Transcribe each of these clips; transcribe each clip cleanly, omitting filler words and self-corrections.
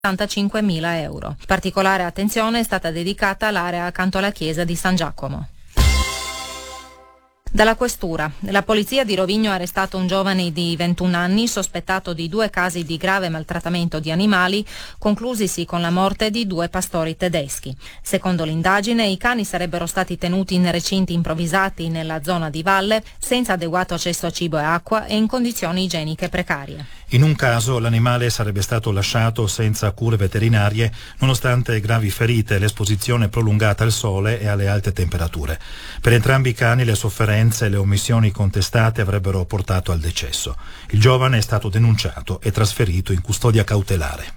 85.000 euro. Particolare attenzione è stata dedicata all'area accanto alla chiesa di San Giacomo. Dalla questura. La polizia di Rovigno ha arrestato un giovane di 21 anni sospettato di 2 casi di grave maltrattamento di animali conclusisi con la morte di 2 pastori tedeschi. Secondo l'indagine, i cani sarebbero stati tenuti in recinti improvvisati nella zona di valle, senza adeguato accesso a cibo e acqua e in condizioni igieniche precarie. In un caso l'animale sarebbe stato lasciato senza cure veterinarie nonostante gravi ferite e l'esposizione prolungata al sole e alle alte temperature. Per entrambi i cani le sofferenze e le omissioni contestate avrebbero portato al decesso. Il giovane è stato denunciato e trasferito in custodia cautelare.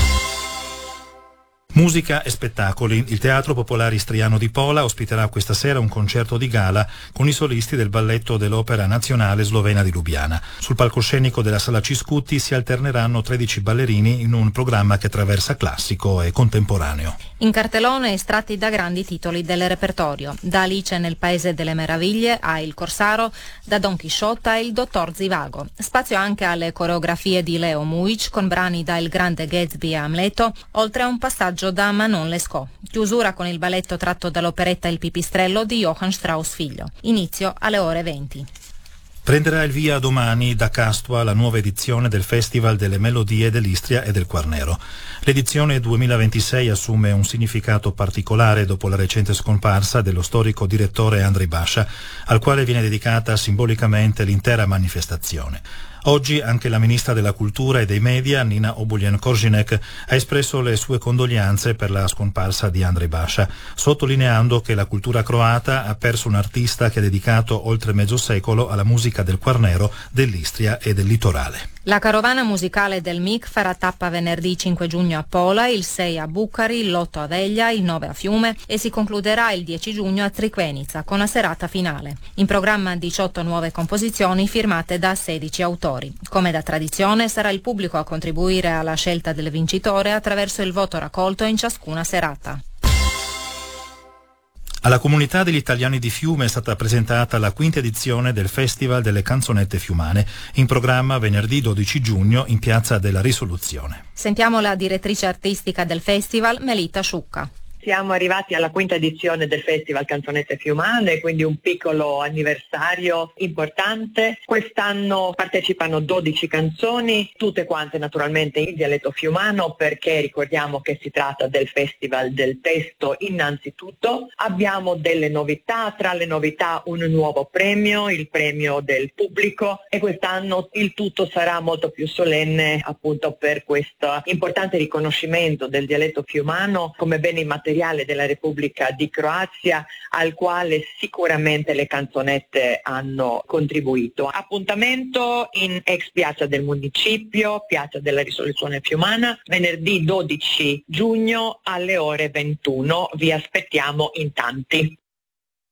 Musica e spettacoli. Il Teatro Popolare Istriano di Pola ospiterà questa sera un concerto di gala con i solisti del balletto dell'Opera Nazionale Slovena di Lubiana. Sul palcoscenico della Sala Ciscutti si alterneranno 13 ballerini in un programma che attraversa classico e contemporaneo. In cartellone estratti da grandi titoli del repertorio, da Alice nel Paese delle Meraviglie a Il Corsaro, da Don Chisciotte a Il Dottor Zivago. Spazio anche alle coreografie di Leo Mujic con brani da Il Grande Gatsby a Amleto, oltre a un passaggio da Manon Lescaut. Chiusura con il balletto tratto dall'operetta Il Pipistrello di Johann Strauss figlio. Inizio alle ore 20. Prenderà il via domani da Castua la nuova edizione del Festival delle Melodie dell'Istria e del Quarnero. L'edizione 2026 assume un significato particolare dopo la recente scomparsa dello storico direttore Andrei Basha, al quale viene dedicata simbolicamente l'intera manifestazione. Oggi anche la ministra della Cultura e dei Media, Nina Obuljen-Koržinek, ha espresso le sue condoglianze per la scomparsa di Andrei Basha, sottolineando che la cultura croata ha perso un artista che ha dedicato oltre mezzo secolo alla musica del Quarnero, dell'Istria e del litorale. La carovana musicale del MIC farà tappa venerdì 5 giugno a Pola, il 6 a Bucari, l'8 a Veglia, il 9 a Fiume e si concluderà il 10 giugno a Triquenica con la serata finale. In programma 18 nuove composizioni firmate da 16 autori. Come da tradizione sarà il pubblico a contribuire alla scelta del vincitore attraverso il voto raccolto in ciascuna serata. Alla comunità degli italiani di Fiume è stata presentata la 5ª edizione del Festival delle Canzonette Fiumane, in programma venerdì 12 giugno in Piazza della Risoluzione. Sentiamo la direttrice artistica del festival, Melita Sciucca. Siamo arrivati alla 5ª edizione del Festival Canzonette Fiumane, quindi un piccolo anniversario importante. Quest'anno partecipano 12 canzoni, tutte quante naturalmente in dialetto fiumano, perché ricordiamo che si tratta del Festival del testo innanzitutto. Abbiamo delle novità, tra le novità un nuovo premio, il premio del pubblico, e quest'anno il tutto sarà molto più solenne appunto per questo importante riconoscimento del dialetto fiumano come bene immateriale della Repubblica di Croazia, al quale sicuramente le canzonette hanno contribuito. Appuntamento in ex Piazza del Municipio, Piazza della Risoluzione Fiumana, venerdì 12 giugno alle ore 21. Vi aspettiamo in tanti.